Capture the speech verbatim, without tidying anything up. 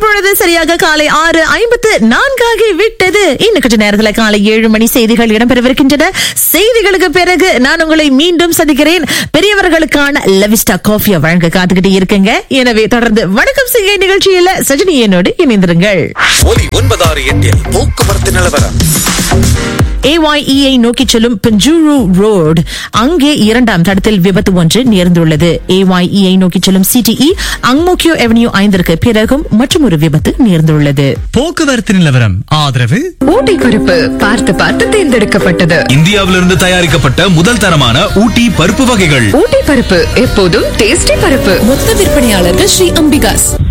இப்பொழுது சரியாக காலை ஆறு ஐம்பத்து நான்காகி விட்டது. இன்னும் கொஞ்ச நேரத்துல காலை ஏழு மணி செய்திகள் இடம்பெறவிருக்கின்றன. செய்திகளுக்கு பிறகு நான் உங்களை மீண்டும் சந்திக்கிறேன். பெரியவர்களுக்கான லவிஸ்டா காஃபியை வழங்க காத்துக்கிட்டு இருக்குங்க. எனவே தொடர்ந்து வணக்கம் செய்ய நிகழ்ச்சியில சஜினி என்னோடு இணைந்திருங்கள். ஒலி ஒன்பதாறு எட்டில் போக்குவரத்து நிலவரம். ஏ ஒய் இ ஐ நோக்கி செல்லும் பெஞ்சூரு ரோடு, அங்கே இரண்டாம் தடத்தில் விபத்து ஒன்று நேர்ந்துள்ளது. ஏ ஒய் இ ஐ நோக்கி செல்லும் சி டி இ அங்மோக்கியோ அவென்யூ ஐந்திற்கு பிறகும் மற்றும் ஒரு விபத்து நேர்ந்துள்ளது. போக்குவரத்து நிலவரம் ஆதரவு ஊட்டி பருப்பு பார்த்து பார்த்து தேர்ந்தெடுக்கப்பட்டது. இந்தியாவிலிருந்து தயாரிக்கப்பட்ட முதல் தரமான ஊட்டி பருப்பு வகைகள். ஊட்டி பருப்பு எப்போதும் டேஸ்டி பருப்பு. மொத்த விற்பனையாளர்கள் ஸ்ரீ அம்பிகாஸ்.